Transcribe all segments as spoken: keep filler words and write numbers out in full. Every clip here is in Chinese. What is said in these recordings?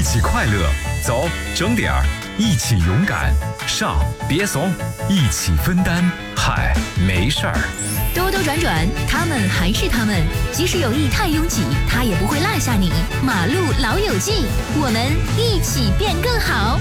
起快乐，走，整点儿，一起勇敢，上，别怂，一起分担，嗨，没事儿。 兜兜转转，他们还是他们，即使有意太拥挤，他也不会落下你。马路老友记，我们一起变更好。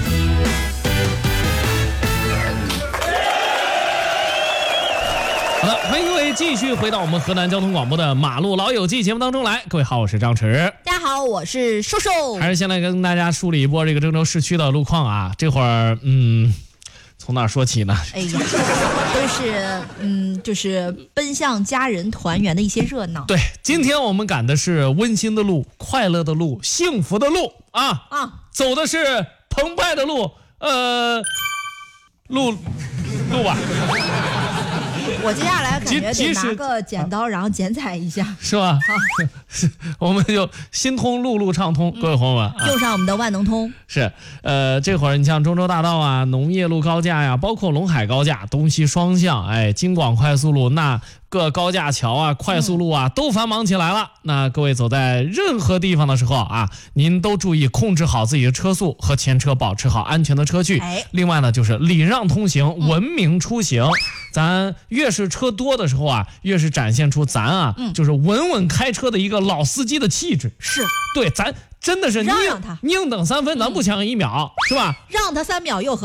好的，欢迎各位继续回到我们河南交通广播的马路老友记节目当中来。各位好，我是张弛。 大家好，我是瘦瘦。 还是先来跟大家梳理一波这个郑州市区的路况啊。这会儿，嗯，从哪说起呢？ 哎呀，都是嗯，就是奔向家人团圆的一些热闹。 对，今天我们赶的是温馨的路、快乐的路、幸福的路啊啊，走的是澎湃的路，呃，路路吧。 我接下来感觉得拿个剪刀，然后剪彩一下， 是吧？我们就心通路路畅通，各位朋友们，啊、 用上我们的万能通。 是，呃，这会儿你像中州大道啊、农业路高架呀，包括陇海高架、东西双向，哎，京广快速路那。各高架桥啊、快速路啊都繁忙起来了。那各位走在任何地方的时候啊，您都注意控制好自己的车速和前车，保持好安全的车距。另外呢，就是礼让通行，文明出行。咱越是车多的时候啊，越是展现出咱啊，就是稳稳开车的一个老司机的气质。 是， 对，咱真的是让让他宁等三分，咱不抢一秒，是吧？ 让他三秒又何